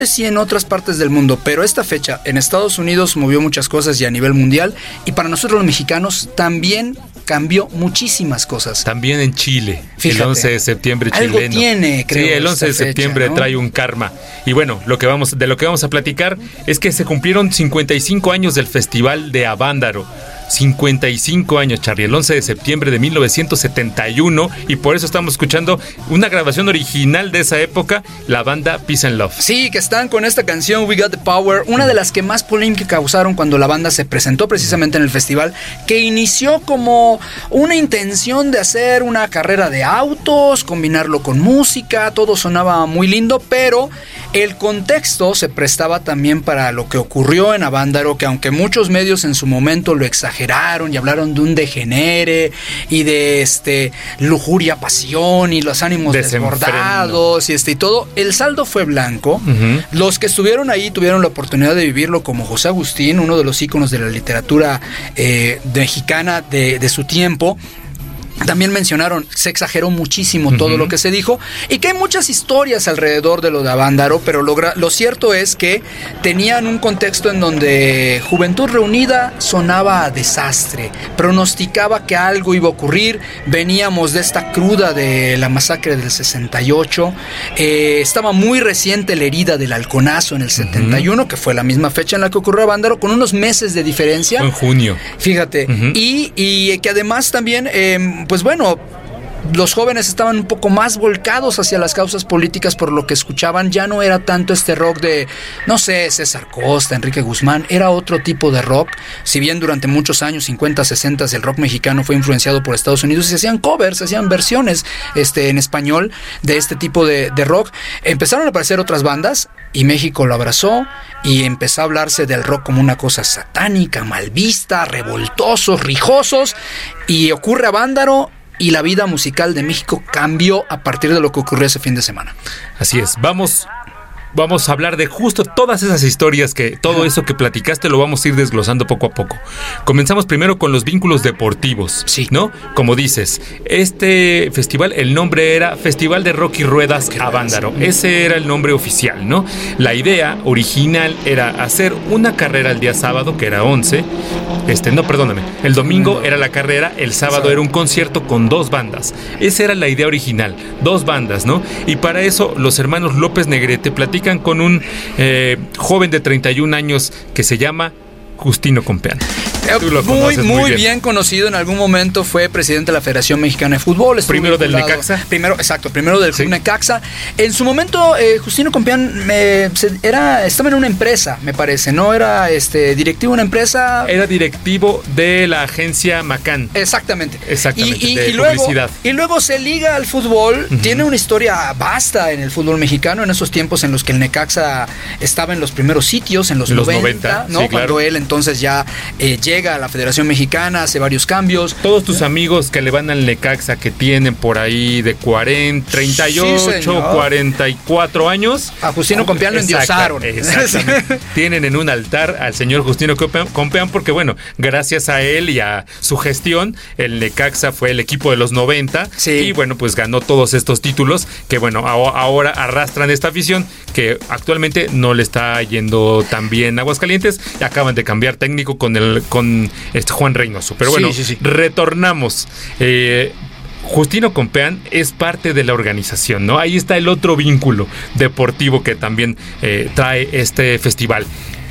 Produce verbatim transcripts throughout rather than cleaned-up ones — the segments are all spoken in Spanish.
Sí, en otras partes del mundo, pero esta fecha en Estados Unidos movió muchas cosas y a nivel mundial, y para nosotros los mexicanos también cambió muchísimas cosas. También en Chile, Fíjate, el once de septiembre chileno. Algo tiene, creo. Sí, el once de fecha, septiembre, ¿no? Trae un karma. Y bueno, lo que vamos, de lo que vamos a platicar es que se cumplieron cincuenta y cinco años del Festival de Avándaro. cincuenta y cinco años, Charlie, el once de septiembre de mil novecientos setenta y uno, y por eso estamos escuchando una grabación original de esa época, la banda Peace and Love. Sí, que están con esta canción We Got the Power, una de las que más polémica causaron cuando la banda se presentó precisamente en el festival, que inició como una intención de hacer una carrera de autos, combinarlo con música, todo sonaba muy lindo, pero el contexto se prestaba también para lo que ocurrió en Avándaro, que aunque muchos medios en su momento lo exageraron y hablaron de un degenere y de este lujuria, pasión y los ánimos Desenfreno. desbordados y este y todo, el saldo fue blanco. Uh-huh. Los que estuvieron ahí tuvieron la oportunidad de vivirlo, como José Agustín, uno de los íconos de la literatura eh, mexicana de, de su tiempo. También mencionaron, se exageró muchísimo uh-huh. todo lo que se dijo, y que hay muchas historias alrededor de lo de Avándaro, pero lo, lo cierto es que tenían un contexto en donde Juventud Reunida sonaba a desastre, pronosticaba que algo iba a ocurrir. Veníamos de esta cruda de la masacre del sesenta y ocho, eh, estaba muy reciente la herida del Halconazo en el setenta y uno, uh-huh. que fue la misma fecha en la que ocurrió Avándaro, con unos meses de diferencia. Fue en junio. Fíjate, uh-huh. y, y que además también... Eh, pues bueno, los jóvenes estaban un poco más volcados hacia las causas políticas, por lo que escuchaban ya no era tanto este rock de, no sé, César Costa, Enrique Guzmán, era otro tipo de rock. Si bien durante muchos años, cincuenta, sesenta, el rock mexicano fue influenciado por Estados Unidos y se hacían covers, se hacían versiones este, en español de este tipo de, de rock, empezaron a aparecer otras bandas y México lo abrazó y empezó a hablarse del rock como una cosa satánica, mal vista, revoltosos, rijosos, y ocurre Avándaro. Y la vida musical de México cambió a partir de lo que ocurrió ese fin de semana. Así es, vamos... Vamos a hablar de justo todas esas historias, que todo eso que platicaste lo vamos a ir desglosando poco a poco. Comenzamos primero con los vínculos deportivos, sí. ¿no? Como dices, este festival, el nombre era Festival de Rock y Ruedas Avándaro. Ese era el nombre oficial, ¿no? La idea original era hacer una carrera el día sábado, que era once. Este, no, perdóname. El domingo era la carrera, el sábado era un concierto con dos bandas. Esa era la idea original, dos bandas, ¿no? Y para eso los hermanos López Negrete platican con un eh, joven de treinta y un años que se llama Justino Compeán. Muy, muy, muy bien. bien conocido. En algún momento fue presidente de la Federación Mexicana de Fútbol. Primero del Necaxa. Primero, exacto, primero del sí. Club Necaxa. En su momento, eh, Justino Compeán me, se, era, estaba en una empresa, me parece, ¿no? Era este, directivo de una empresa. Era directivo de la agencia Macán. Exactamente. Exactamente, y, y, de y luego, publicidad. Y luego se liga al fútbol. Uh-huh. Tiene una historia vasta en el fútbol mexicano, en esos tiempos en los que el Necaxa estaba en los primeros sitios, en los, en noventa, los noventa, ¿no? Sí, claro. Cuando él entonces ya eh, llega a la Federación Mexicana, hace varios cambios. Todos tus amigos que le van al Necaxa, que tienen por ahí de cuarenta, treinta y ocho, sí, cuarenta y cuatro años. A Justino Compeán lo endiosaron. Exactamente. Tienen en un altar al señor Justino Compeán porque, bueno, gracias a él y a su gestión, el Necaxa fue el equipo de los noventa. Sí. Y, bueno, pues ganó todos estos títulos que, bueno, ahora arrastran esta afición que actualmente no le está yendo tan bien a Aguascalientes. Acaban de cambiar técnico con el con este Juan Reynoso. Pero bueno, sí, sí, sí. retornamos. Eh, Justino Compeán es parte de la organización, ¿no? Ahí está el otro vínculo deportivo que también eh, trae este festival.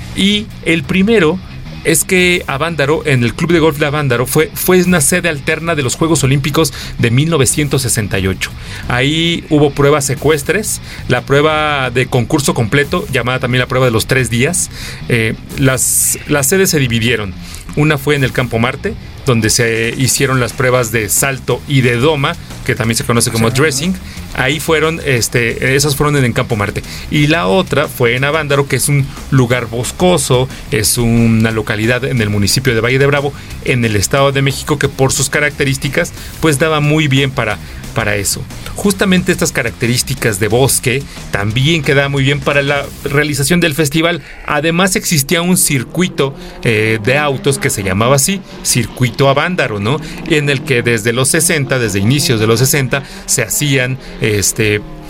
Y el primero es que Avándaro, en el Club de Golf de Avándaro, fue, fue una sede alterna de los Juegos Olímpicos de mil novecientos sesenta y ocho. Ahí hubo pruebas ecuestres, la prueba de concurso completo, llamada también la prueba de los tres días. Eh, las, las sedes se dividieron. Una fue en el Campo Marte, donde se hicieron las pruebas de salto y de doma, que también se conoce como dressing. Ahí fueron, este, esas fueron en el Campo Marte. Y la otra fue en Avándaro, que es un lugar boscoso, es una localidad en el municipio de Valle de Bravo, en el Estado de México, que por sus características, pues daba muy bien para, para eso. Justamente estas características de bosque también quedaba muy bien para la realización del festival. Además existía un circuito eh, de autos que se llamaba así, Circuito Avándaro, ¿no? En el que desde los sesenta, desde inicios de los sesenta, se hacían este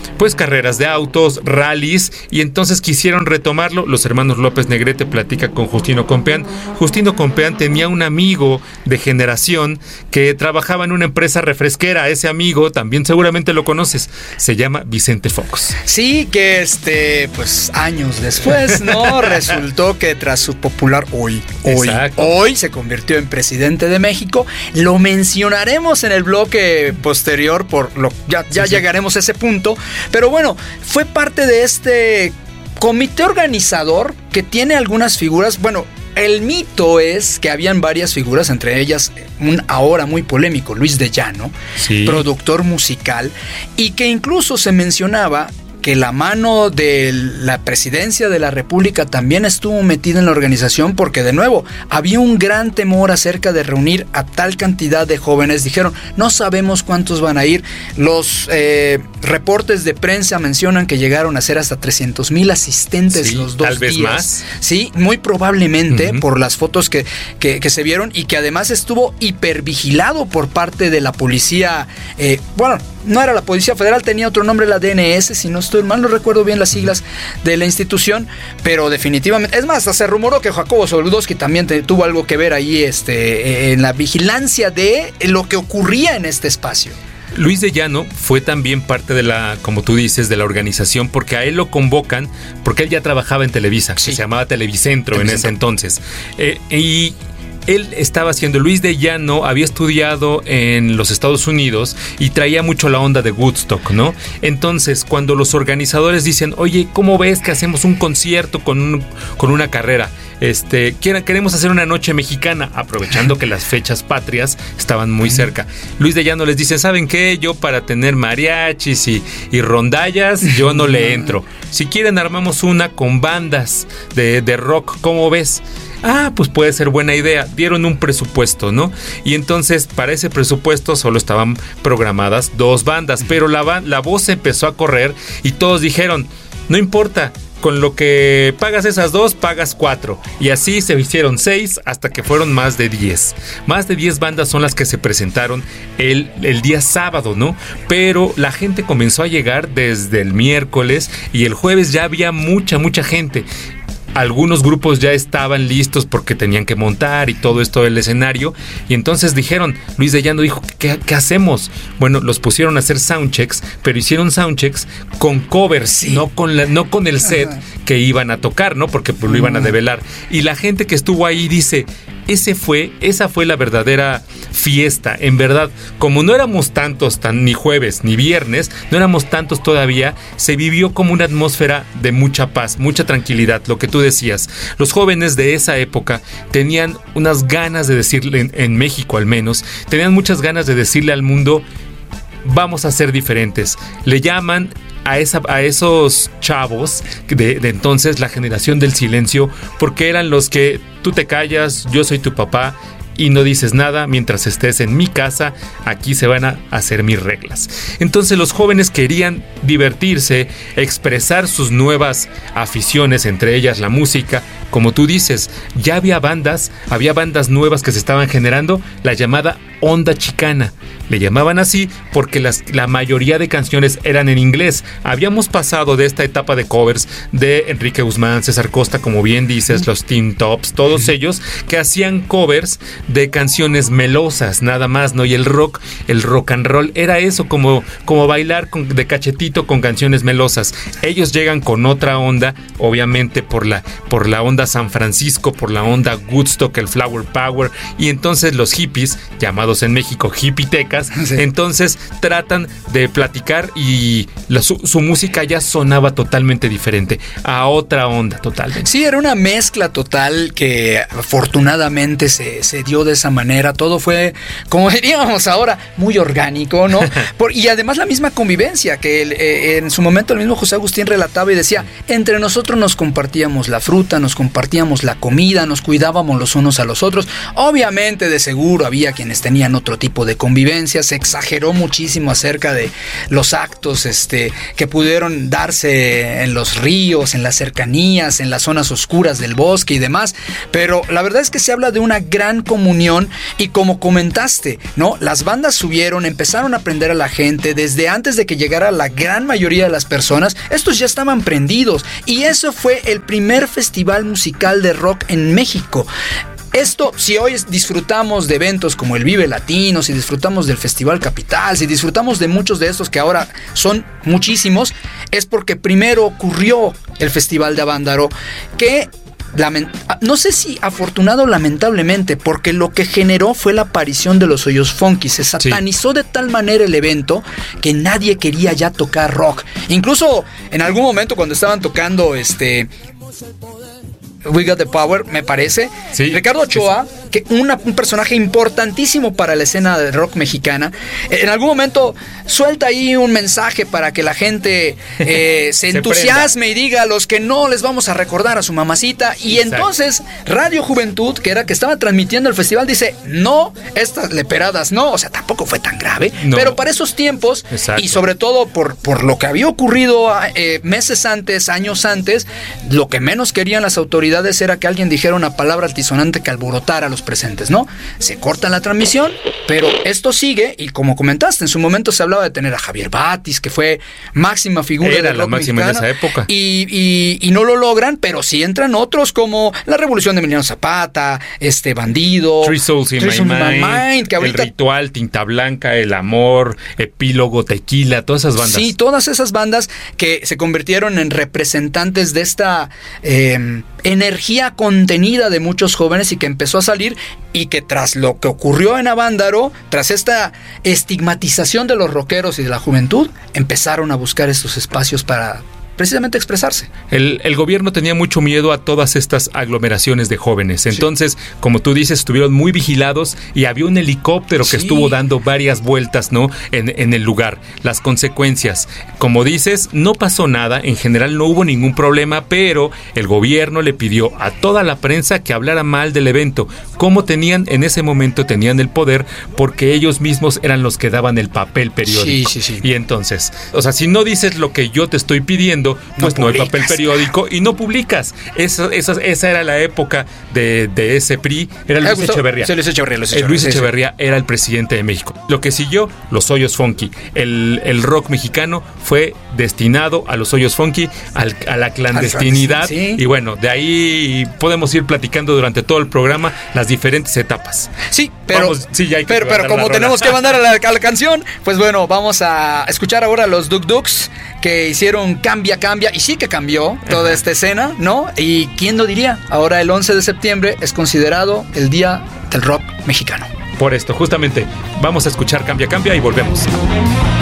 pues carreras de autos, rallies, y entonces quisieron retomarlo. Los hermanos López Negrete platica con Justino Compeán. Justino Compeán tenía un amigo de generación que trabajaba en una empresa refresquera. Ese amigo también seguramente lo conoces, se llama Vicente Fox. Sí, que este, pues años después, ¿no? Resultó que tras su popular hoy, hoy, Exacto. hoy se convirtió en presidente de México. Lo mencionaremos en el bloque posterior, por lo ya, ya sí, llegaremos sí. a ese punto. Pero bueno, fue parte de este comité organizador que tiene algunas figuras. Bueno, el mito es que habían varias figuras, entre ellas un ahora muy polémico Luis de Llano, sí. productor musical, y que incluso se mencionaba que la mano de la presidencia de la República también estuvo metida en la organización, porque de nuevo había un gran temor acerca de reunir a tal cantidad de jóvenes. Dijeron, no sabemos cuántos van a ir. Los eh, reportes de prensa mencionan que llegaron a ser hasta trescientos mil asistentes sí, los dos tal vez días. Más. Sí, muy probablemente uh-huh. por las fotos que, que, que se vieron, y que además estuvo hipervigilado por parte de la policía. Eh, bueno, no era la Policía Federal, tenía otro nombre, la D N S, si no estoy mal, no recuerdo bien las siglas de la institución, pero definitivamente, es más, hasta se rumoró que Jacobo Zabludovsky también te, tuvo algo que ver ahí este, en la vigilancia de lo que ocurría en este espacio. Luis de Llano fue también parte de la, como tú dices, de la organización, porque a él lo convocan, porque él ya trabajaba en Televisa, sí. que se llamaba Televicentro, Televicentro en ese entonces, eh, y él estaba haciendo, Luis de Llano había estudiado en los Estados Unidos y traía mucho la onda de Woodstock, ¿no? Entonces, cuando los organizadores dicen, oye, ¿cómo ves que hacemos un concierto con, un, con una carrera? Este, queremos hacer una noche mexicana, aprovechando que las fechas patrias estaban muy cerca. Luis de Llano les dice, ¿saben qué? Yo para tener mariachis y, y rondallas, yo no le entro. Si quieren armamos una con bandas de, de rock, ¿cómo ves? Ah, pues puede ser buena idea. Dieron un presupuesto, ¿no? Y entonces para ese presupuesto solo estaban programadas dos bandas, pero la, la voz empezó a correr y todos dijeron, no importa, con lo que pagas esas dos, pagas cuatro. Y así se hicieron seis hasta que fueron más de diez. Más de diez bandas son las que se presentaron el, el día sábado, ¿no? Pero la gente comenzó a llegar desde el miércoles y el jueves ya había mucha, mucha gente. Algunos grupos ya estaban listos porque tenían que montar y todo esto del escenario, y entonces dijeron, Luis de Llano dijo, ¿qué, qué hacemos? Bueno, los pusieron a hacer soundchecks, pero hicieron soundchecks con covers, sí. no con la, no con el set Ajá. que iban a tocar, ¿no? Porque pues, lo iban a develar. Y la gente que estuvo ahí dice, ese fue, esa fue la verdadera fiesta. En verdad, como no éramos tantos, tan, ni jueves ni viernes, no éramos tantos todavía, se vivió como una atmósfera de mucha paz, mucha tranquilidad, lo que tú decías. Los jóvenes de esa época tenían unas ganas de decirle, en, en México al menos, tenían muchas ganas de decirle al mundo, vamos a ser diferentes. Le llaman a, esa, a esos chavos de, de entonces la generación del silencio, porque eran los que tú te callas, yo soy tu papá y no dices nada mientras estés en mi casa, aquí se van a hacer mis reglas. Entonces los jóvenes querían divertirse, expresar sus nuevas aficiones, entre ellas la música. Como tú dices, ya había bandas, había bandas nuevas que se estaban generando, la llamada onda chicana. Le llamaban así porque las, la mayoría de canciones eran en inglés. Habíamos pasado de esta etapa de covers de Enrique Guzmán, César Costa, como bien dices, los Teen Tops, todos ellos que hacían covers de canciones melosas, nada más, ¿no? Y el rock, el rock and roll, era eso, como, como bailar con, de cachetito con canciones melosas. Ellos llegan con otra onda, obviamente por la, por la onda San Francisco, por la onda Woodstock, el Flower Power, y entonces los hippies, llamados en México hippitecas, sí. entonces tratan de platicar y la, su, su música ya sonaba totalmente diferente, a otra onda totalmente. Sí, era una mezcla total que afortunadamente se, se dio de esa manera. Todo fue, como diríamos ahora, muy orgánico, ¿no? Por, y además la misma convivencia que el, eh, en su momento el mismo José Agustín relataba y decía, entre nosotros nos compartíamos la fruta, nos compartíamos la comida, nos cuidábamos los unos a los otros. Obviamente de seguro había quienes tenían tenían otro tipo de convivencia, se exageró muchísimo acerca de los actos este, que pudieron darse en los ríos, en las cercanías, en las zonas oscuras del bosque y demás, pero la verdad es que se habla de una gran comunión y como comentaste, ¿no? Las bandas subieron, empezaron a prender a la gente desde antes de que llegara la gran mayoría de las personas, estos ya estaban prendidos y eso fue el primer festival musical de rock en México. Esto, si hoy disfrutamos de eventos como el Vive Latino, si disfrutamos del Festival Capital, si disfrutamos de muchos de estos que ahora son muchísimos, es porque primero ocurrió el Festival de Avándaro, que lament- no sé si afortunado o lamentablemente, porque lo que generó fue la aparición de los Hoyos Funky. Se satanizó sí. de tal manera el evento que nadie quería ya tocar rock. Incluso en algún momento cuando estaban tocando este... We Got the Power, me parece. Sí, Ricardo Ochoa, sí, sí. que una, un personaje importantísimo para la escena de rock mexicana, en algún momento suelta ahí un mensaje para que la gente eh, se, se entusiasme prenda. Y diga a los que no les vamos a recordar a su mamacita. Y exacto. entonces Radio Juventud, que era que estaba transmitiendo el festival, dice, no, estas leperadas no, o sea, tampoco fue tan grave, no. pero para esos tiempos, exacto. y sobre todo por, por lo que había ocurrido eh, meses antes, años antes, lo que menos querían las autoridades era que alguien dijera una palabra altisonante que alborotara a los presentes, ¿no? Se corta la transmisión, pero esto sigue y como comentaste, en su momento se hablaba de tener a Javier Batis, que fue máxima figura era de la máxima en esa época. Y, y, y no lo logran, pero sí entran otros como la Revolución de Emiliano Zapata, este Bandido, Three Souls in Three My, my Mind, mind que ahorita, El Ritual, Tinta Blanca, El Amor, Epílogo, Tequila, todas esas bandas. Sí, todas esas bandas que se convirtieron en representantes de esta eh, energía contenida de muchos jóvenes y que empezó a salir y que tras lo que ocurrió en Avándaro, tras esta estigmatización de los rockeros y de la juventud, empezaron a buscar estos espacios para precisamente expresarse. El, el gobierno tenía mucho miedo a todas estas aglomeraciones de jóvenes. Entonces, sí. como tú dices, estuvieron muy vigilados y había un helicóptero que sí. estuvo dando varias vueltas, ¿no? En, en el lugar. Las consecuencias, como dices, no pasó nada. En general no hubo ningún problema, pero el gobierno le pidió a toda la prensa que hablara mal del evento. Como tenían, en ese momento tenían el poder porque ellos mismos eran los que daban el papel periódico. Sí, sí, sí. Y entonces, o sea, si no dices lo que yo te estoy pidiendo, pues no, no hay papel periódico y no publicas. Esa, esa, esa era la época de, de ese P R I. Era Luis Gustavo, Echeverría. Sí, Luis Echeverría, Luis Echeverría. Luis Echeverría sí, sí. era el presidente de México. Lo que siguió, los Hoyos Funky. El, el rock mexicano fue destinado a los Hoyos Funky, al, a la clandestinidad. Sí. Y bueno, de ahí podemos ir platicando durante todo el programa las diferentes etapas. Sí, pero, vamos, sí, ya hay que pero, pero como tenemos que mandar a la, a la canción, pues bueno, vamos a escuchar ahora a los Duk Duks, que hicieron Cambia, Cambia, y sí que cambió toda Ajá. esta escena, ¿no? Y quién lo diría, ahora el once de septiembre es considerado el Día del Rock Mexicano. Por esto, justamente, vamos a escuchar Cambia, Cambia y volvemos.